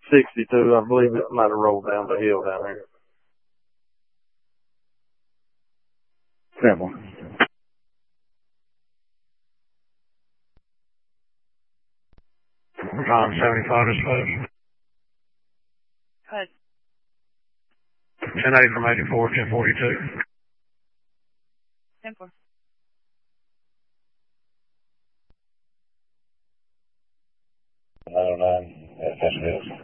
62. I believe it might have rolled down the hill down here. Simple. Tom 75 dispatch. Good. 10-8 from 84, 1042. 10-4. That's